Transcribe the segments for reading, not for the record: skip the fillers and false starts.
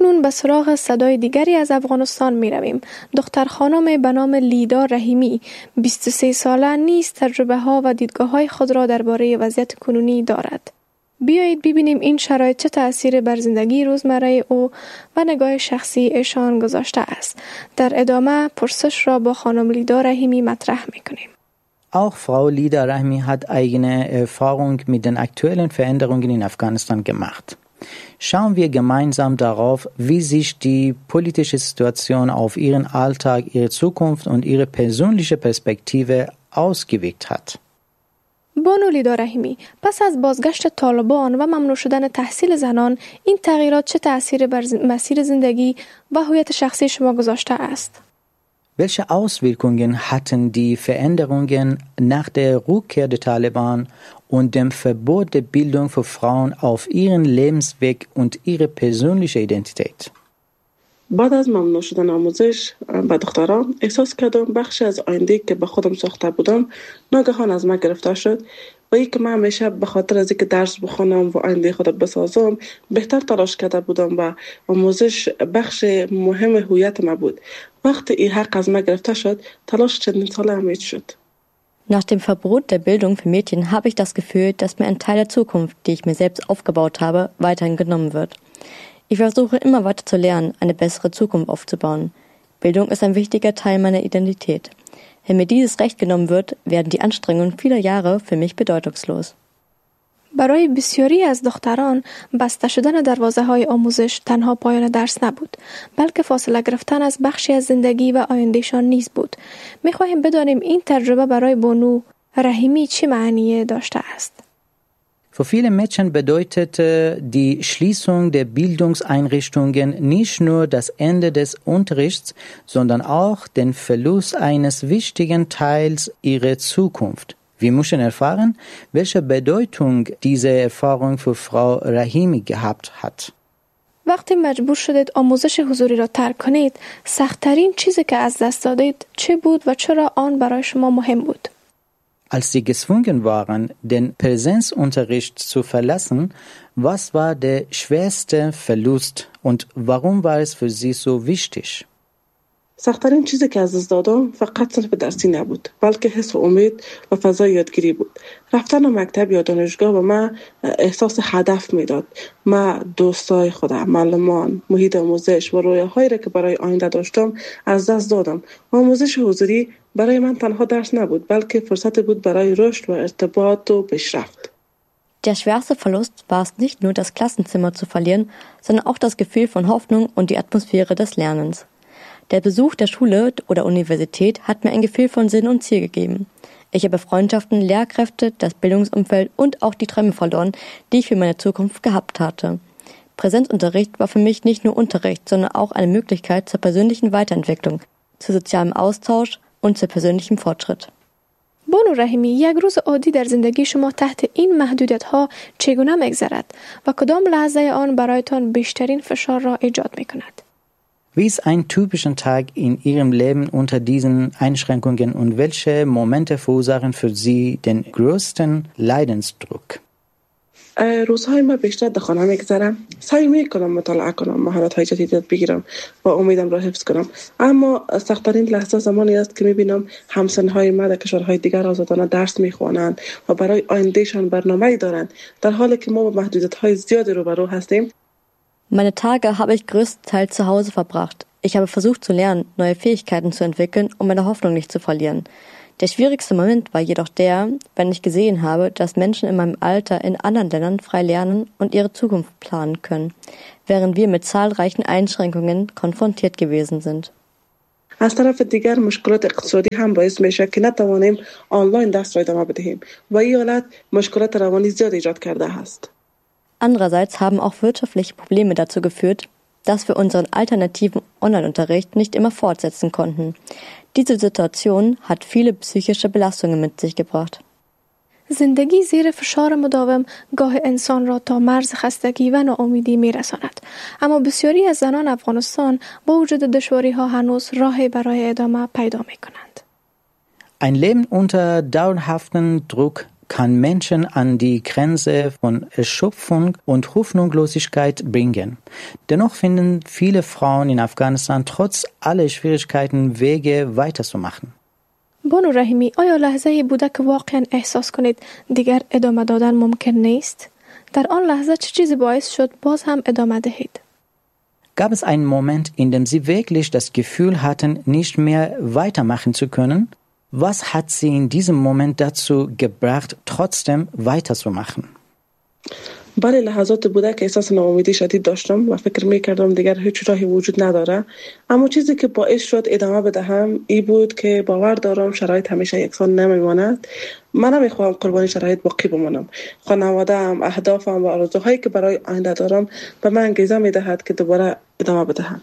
اکنون به سراغ صدای دیگری از افغانستان می رویم. دختر خانم به نام لیدا رحیمی 23 ساله نیز تجربه ها و دیدگاه های خود را درباره وضعیت کنونی دارد. بیایید ببینیم این شرایط چه تأثیر بر زندگی روزمره او و نگاه شخصی ایشان گذاشته است. در ادامه پرسش را با خانم لیدا رحیمی مطرح میکنیم. Auch Frau Lida Rahimi hat eigene Erfahrung mit den aktuellen Veränderungen in Afghanistan gemacht. Schauen wir gemeinsam darauf, wie sich die politische Situation auf ihren Alltag, ihre Zukunft und ihre persönliche Perspektive ausgewirkt hat. بانو لیدا رحیمی، پس از بازگشت طالبان و ممنوع شدن تحصیل زنان، این تغییرات چه تأثیری بر مسیر زندگی و هویت شخصی شما گذاشته است؟ Welche Auswirkungen hatten die Veränderungen nach der Rückkehr der Taliban und dem Verbot der Bildung für Frauen auf ihren Lebensweg und ihre persönliche Identität? بعد از ممنوع شدن آموزش به دختران احساس کردم بخشی از آینده که به خودم ساخته بودم ناگهان از من گرفته شد و اینکه من همیشه به خاطر از اینکه درس بخونم و آینده خودم بسازم بهتر تلاش کرده بودم و آموزش بخش مهم هویت من بود. وقتی این حق از من گرفته شد تلاش چندین ساله امید شد. Nach dem Verbot der Bildung für Mädchen habe ich das Gefühl, dass mir ein Teil der Zukunft, die ich mir selbst aufgebaut habe, weiterhin genommen wird. Ich versuche immer weiter zu lernen, eine bessere Zukunft aufzubauen. Bildung ist ein wichtiger Teil meiner Identität. Wenn mir dieses Recht genommen wird, werden die Anstrengungen vieler Jahre für mich bedeutungslos. برای بسیاری از دختران بسته شدن دروازه‌های آموزش تنها پایان درس نبود، بلکه فاصله گرفتن از بخشی از زندگی و آیندهشان نیز بود. می‌خواهیم بدانیم این تجربه برای بانو رحیمی چه معنی داشته است. Für viele Mädchen bedeutete die Schließung der Bildungseinrichtungen nicht nur das Ende des Unterrichts, sondern auch den Verlust eines wichtigen Teils ihrer Zukunft. Wir müssen erfahren, welche Bedeutung diese Erfahrung für Frau Rahimi gehabt hat. وقتی مجبور شدید آموزش حضوری را ترک کنید، سخت‌ترین چیزی که از دست دادید چه بود و چرا آن برای شما مهم بود؟ Als sie gezwungen waren, den Präsenzunterricht zu verlassen, was war der schwerste Verlust und warum war es für sie so wichtig? سخت‌ترین چیزی که از دست دادم فقط صرف درسی نبود، بلکه حس و امید و فضای یادگیری بود. رفتن مکتب یا دانشگاه به من احساس هدف میداد. من دوستای خودم، معلمان، محیط آموزش و رویاهایی را که برای آینده داشتم از دست دادم. آموزش حضوری برای من تنها درس نبود، بلکه فرصت بود برای رشد و ارتباط و پیشرفت. Der schwerste Verlust war es nicht nur, das Klassenzimmer zu verlieren, sondern auch das Gefühl von Hoffnung und die Atmosphäre des Lernens. Der Besuch der Schule oder Universität hat mir ein Gefühl von Sinn und Ziel gegeben. Ich habe Freundschaften, Lehrkräfte, das Bildungsumfeld und auch die Träume verloren, die ich für meine Zukunft gehabt hatte. Präsenzunterricht war für mich nicht nur Unterricht, sondern auch eine Möglichkeit zur persönlichen Weiterentwicklung, zu sozialem Austausch und zu persönlichem Fortschritt. بانو رحیمی، یک روز عادی در زندگی شما تحت این محدودیت‌ها چگونه می‌گذرد و کدام لحظه آن برایتان بیشترین فشار را ایجاد می‌کند؟ Wie ist ein typischer Tag in Ihrem Leben unter diesen Einschränkungen und welche Momente verursachen für Sie den größten Leidensdruck? روزهای ما بیشتر در خانه میگذرم. سعی میکنم مطالعه کنم، مهارت‌های جدید یاد بگیرم و امیدم را حفظ کنم. اما سخت‌ترین لحظه زمانی است که میبینم همسن‌های ما در کشورهای دیگر آزادانه درس میخوانند و برای آیندهشان برنامه‌ای دارند، در حالی که ما با محدودیت‌های زیادی روبرو هستیم. Meine Tage habe ich größtenteils zu Hause verbracht. Ich habe versucht zu lernen, neue Fähigkeiten zu entwickeln, um meine Hoffnung nicht zu verlieren. Der schwierigste Moment war jedoch der, wenn ich gesehen habe, dass Menschen in meinem Alter in anderen Ländern frei lernen und ihre Zukunft planen können, während wir mit zahlreichen Einschränkungen konfrontiert gewesen sind. از طرف دیگر مشکلات اقتصادی هم باعث میشه که نتوانیم آنلاین درس را ادامه بدهیم و این حالت مشکلات روانی زیاد ایجاد کرده است. Andererseits haben auch wirtschaftliche Probleme dazu geführt, dass wir unseren alternativen Online-Unterricht nicht immer fortsetzen konnten. Diese Situation hat viele psychische Belastungen mit sich gebracht. زندگی زیر فشار مداوم گاه انسان را تا مرز خستگی و ناامیدی میرساند. اما بسیاری از زنان افغانستان با وجود دشواری‌ها هنوز راهی برای ادامه پیدا می‌کنند. Ein Leben unter dauerhaftem Druck kann Menschen an die Grenze von Erschöpfung und Hoffnungslosigkeit bringen. Dennoch finden viele Frauen in Afghanistan trotz aller Schwierigkeiten Wege weiterzumachen. بانو رحیمی، آیا لحظه‌ای بوده که واقعا احساس کنید دیگر ادامه دادن ممکن نیست؟ در آن لحظه چه چیزی باعث شد باز هم ادامه دهید؟ Gab es einen Moment, in dem Sie wirklich das Gefühl hatten, nicht mehr weitermachen zu können? Was hat Sie in diesem Moment dazu gebracht, trotzdem weiterzumachen? بله، لحظات بوده که احساس ناامیدی شدید داشتم و فکر میکردم دیگر هیچ راهی وجود نداره، اما چیزی که باعث شد ادامه بدهم این بود که باور دارم شرایط همیشه یکسان نمیماند. من نمیخوام قربانی شرایط باقی بمانم. خانواده‌ام، اهدافم و آرزوهایی که برای آینده دارم به من انگیزه میدهد که دوباره ادامه بدهم.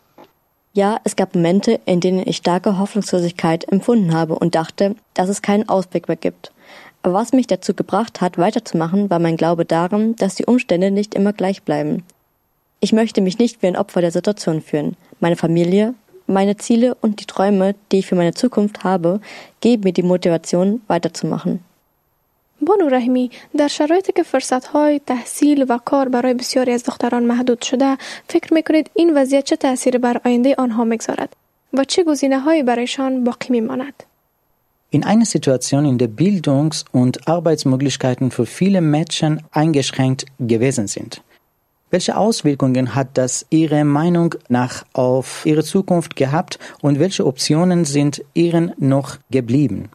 Ja, es gab Momente, in denen ich starke Hoffnungslosigkeit empfunden habe und dachte, dass es keinen Ausweg mehr gibt. Aber was mich dazu gebracht hat, weiterzumachen, war mein Glaube daran, dass die Umstände nicht immer gleich bleiben. Ich möchte mich nicht wie ein Opfer der Situation fühlen. Meine Familie, meine Ziele und die Träume, die ich für meine Zukunft habe, geben mir die Motivation, weiterzumachen. بانو رحیمی، در شرایطی که فرصت‌های تحصیل و کار برای بسیاری از دختران محدود شده، فکر می‌کنید این وضعیت چه تأثیری بر آینده آنها می‌گذارد و چه گزینه‌هایی برایشان باقی می‌ماند؟ In einer Situation, in der Bildungs- und Arbeitsmöglichkeiten für viele Mädchen eingeschränkt gewesen sind. Welche Auswirkungen hat das Ihrer Meinung nach auf Ihre Zukunft gehabt und welche Optionen sind Ihnen noch geblieben?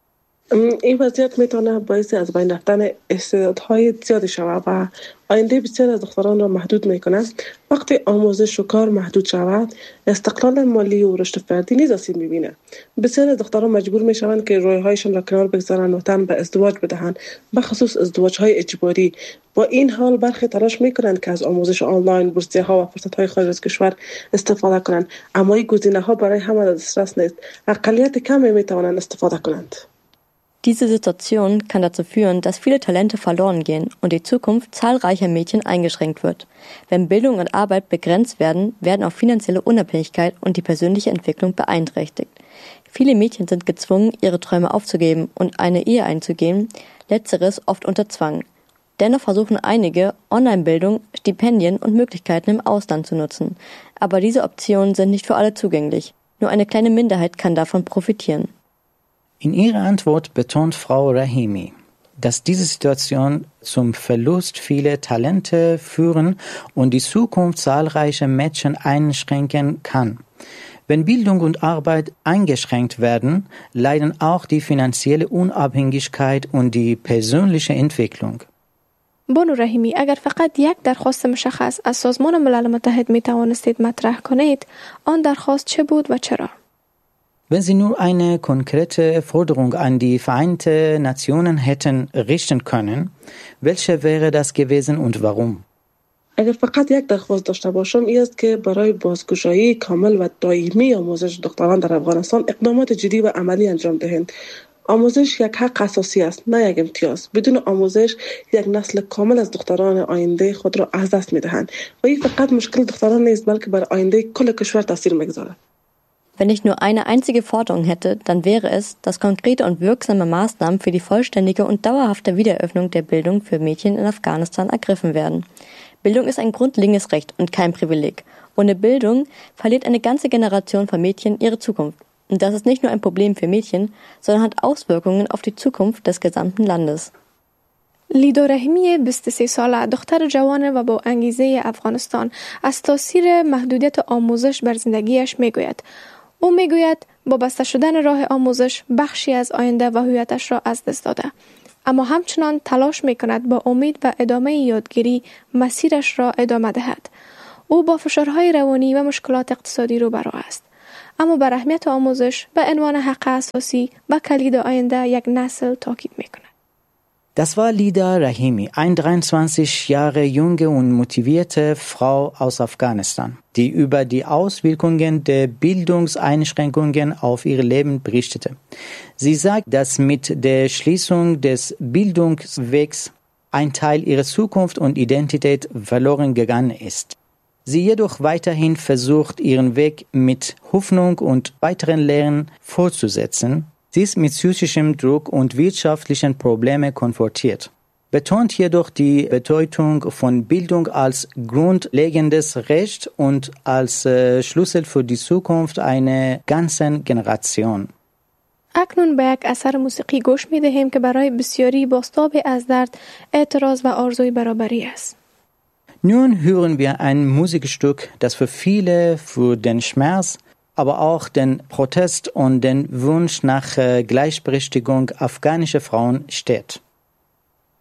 این وضعیت میتونه باعث از بین رفتن استعدادهای زیادی شود و آینده بسیار از دختران را محدود میکنه. وقتی آموزش و کار محدود شود، استقلال مالی و رشد فردی نیز آسیب میبینه. بسیار از دختران مجبور میشوند که رویاهایشان را کنار بگذارند و تن به ازدواج بدهند، بخصوص ازدواجهای اجباری. با این حال برخی تلاش میکنند که از آموزش آنلاین، بورسیه‌ها و فرصت‌های خارج از کشور استفاده کنند، اما این گزینه‌ها برای همه دسترس نیست. اقلیت کمی میتوانند استفاده کنند. Diese Situation kann dazu führen, dass viele Talente verloren gehen und die Zukunft zahlreicher Mädchen eingeschränkt wird. Wenn Bildung und Arbeit begrenzt werden, werden auch finanzielle Unabhängigkeit und die persönliche Entwicklung beeinträchtigt. Viele Mädchen sind gezwungen, ihre Träume aufzugeben und eine Ehe einzugehen, letzteres oft unter Zwang. Dennoch versuchen einige, Online-Bildung, Stipendien und Möglichkeiten im Ausland zu nutzen. Aber diese Optionen sind nicht für alle zugänglich. Nur eine kleine Minderheit kann davon profitieren. In ihrer Antwort betont Frau Rahimi, dass diese Situation zum Verlust vieler Talente führen und die Zukunft zahlreicher Mädchen einschränken kann. Wenn Bildung und Arbeit eingeschränkt werden, leiden auch die finanzielle Unabhängigkeit und die persönliche Entwicklung. بانو رحیمی، اگر فقط یک درخواست مشخص از سازمان ملل متحد می توانستید مطرح کنید، آن درخواست چه بود و چرا؟ Wenn Sie nur eine konkrete Forderung an die Vereinten Nationen hätten richten können, welche wäre das gewesen und warum? اگر فقط یک درخواست داشته باشم این است که برای بازگشایی کامل و دائمی آموزش دختران در افغانستان اقدامات جدی و عملی انجام دهند. آموزش یک حق اساسی است، نه یک امتیاز. بدون آموزش یک نسل کامل از دختران آینده خود را از دست می‌دهند و این فقط مشکل دختران نیست بلکه بر آینده کل کشور تاثیر می‌گذارد. Wenn ich nur eine einzige Forderung hätte, dann wäre es, dass konkrete und wirksame Maßnahmen für die vollständige und dauerhafte Wiedereröffnung der Bildung für Mädchen in Afghanistan ergriffen werden. Bildung ist ein grundlegendes Recht und kein Privileg. Ohne Bildung verliert eine ganze Generation von Mädchen ihre Zukunft. Und das ist nicht nur ein Problem für Mädchen, sondern hat Auswirkungen auf die Zukunft des gesamten Landes. لیدا رحیمی 23 ساله دختر جوان و با انگیزه افغانستان از تاثیر محدودیت آموزش بر زندگیش میگوید. او میگوید با بسته شدن راه آموزش بخشی از آینده و هویتش را از دست داده، اما همچنان تلاش میکند با امید و ادامه یادگیری مسیرش را ادامه دهد. او با فشارهای روانی و مشکلات اقتصادی روبرو است، اما بر اهمیت آموزش به عنوان حق اساسی و کلید آینده یک نسل تاکید میکند. Das war Lida Rahimi, eine 23 Jahre junge und motivierte Frau aus Afghanistan, die über die Auswirkungen der Bildungseinschränkungen auf ihr Leben berichtete. Sie sagt, dass mit der Schließung des Bildungswegs ein Teil ihrer Zukunft und Identität verloren gegangen ist. Sie jedoch weiterhin versucht, ihren Weg mit Hoffnung und weiteren Lehren fortzusetzen. dies mit psychischem Druck und wirtschaftlichen Problemen konfrontiert. Betont jedoch die Bedeutung von Bildung als grundlegendes Recht und als Schlüssel für die Zukunft einer ganzen Generation. اکنون به یک اثر موسیقی گوش می دهیم که برای بسیاری بازتاب از درد، اعتراض و آرزوی برابری است. Nun hören wir ein Musikstück, das für viele für den Schmerz, aber auch den Protest und den Wunsch nach Gleichberechtigung afghanischer Frauen steht.